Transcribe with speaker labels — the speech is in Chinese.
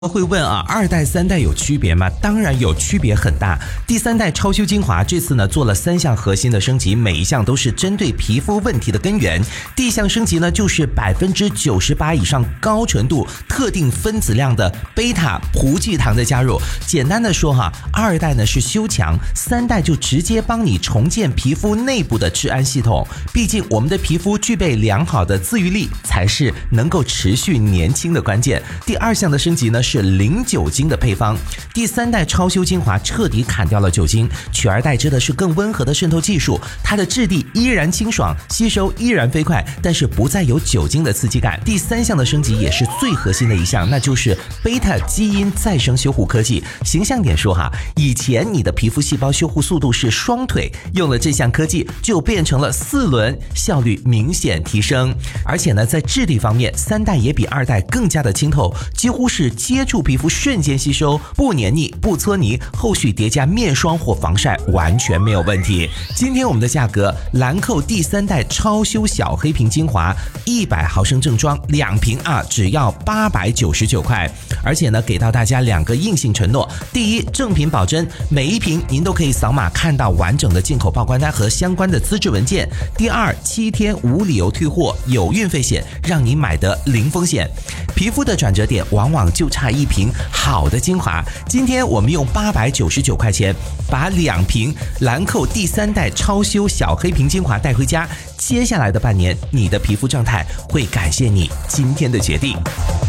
Speaker 1: 会问啊，二代、三代有区别吗？当然有区别很大。第三代超修精华这次呢做了3项核心的升级，每一项都是针对皮肤问题的根源。第一项升级呢就是98%以上高纯度特定分子量的贝塔葡聚糖的加入。简单的说哈，二代呢是修强，三代就直接帮你重建皮肤内部的治安系统。毕竟我们的皮肤具备良好的自愈力，才是能够持续年轻的关键。第二项的升级呢是零酒精的配方。第三代超修精华彻底砍掉了酒精，取而代之的是更温和的渗透技术，它的质地依然清爽，吸收依然飞快，但是不再有酒精的刺激感。第三项的升级也是最核心的一项，那就是贝塔基因再生修护科技。形象点说哈，以前你的皮肤细胞修护速度是双腿，用了这项科技就变成了4轮，效率明显提升。而且呢，在质地方面，三代也比二代更加的清透，几乎是接触皮肤瞬间吸收，不黏腻不搓泥，后续叠加面霜或防晒完全没有问题。今天我们的价格，兰蔻第三代超修小黑瓶精华100毫升正装2瓶啊，只要899块。而且呢，给到大家2个硬性承诺：第一，正品保真，每一瓶您都可以扫码看到完整的进口报关单和相关的资质文件；第二，7天无理由退货，有运费险，让你买的零风险。皮肤的转折点往往就差一瓶好的精华。今天我们用899块钱把2瓶兰蔻第三代超修小黑瓶精华带回家，接下来的半年，你的皮肤状态会感谢你今天的决定。